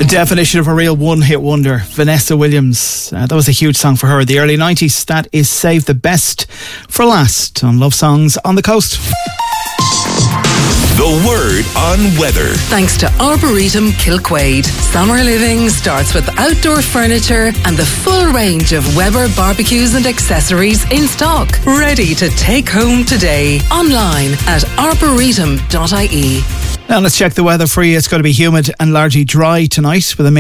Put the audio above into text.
Definition of a real one-hit wonder, Vanessa Williams. That was a huge song for her. The early 90s. That is Save the Best for Last on Love Songs on the Coast. The Word on Weather. Thanks to Arboretum Kilquade. Summer living starts with outdoor furniture and the full range of Weber barbecues and accessories in stock. Ready to take home today. Online at arboretum.ie. Now let's check the weather for you. It's going to be humid and largely dry tonight with a